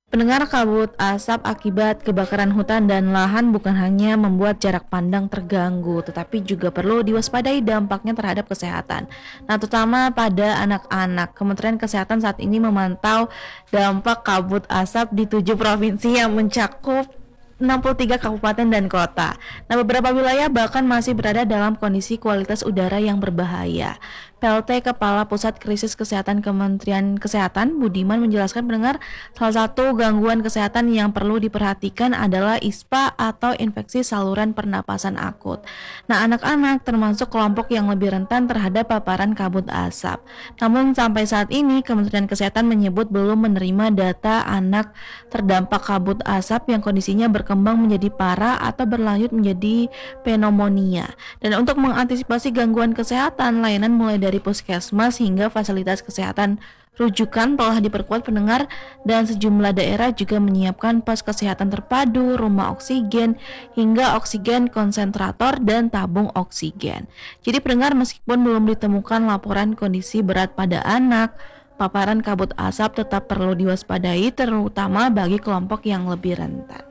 Pendengar, kabut asap akibat kebakaran hutan dan lahan bukan hanya membuat jarak pandang terganggu, tetapi juga perlu diwaspadai dampaknya terhadap kesehatan. Nah, terutama pada anak-anak. Kementerian Kesehatan saat ini memantau dampak kabut asap di 7 provinsi yang mencakup 63 kabupaten dan kota. Nah, beberapa wilayah bahkan masih berada dalam kondisi kualitas udara yang berbahaya. PLT Kepala Pusat Krisis Kesehatan Kementerian Kesehatan Budiman menjelaskan, pendengar, salah satu gangguan kesehatan yang perlu diperhatikan adalah ISPA atau infeksi saluran pernapasan akut. Nah, anak-anak termasuk kelompok yang lebih rentan terhadap paparan kabut asap. Namun sampai saat ini Kementerian Kesehatan menyebut belum menerima data anak terdampak kabut asap yang kondisinya berkembang menjadi parah atau berlanjut menjadi pneumonia. Dan untuk mengantisipasi gangguan kesehatan, layanan mulai dari puskesmas hingga fasilitas kesehatan rujukan telah diperkuat, pendengar, dan sejumlah daerah juga menyiapkan pos kesehatan terpadu, rumah oksigen, hingga oksigen konsentrator dan tabung oksigen. Jadi pendengar, meskipun belum ditemukan laporan kondisi berat pada anak, paparan kabut asap tetap perlu diwaspadai, terutama bagi kelompok yang lebih rentan.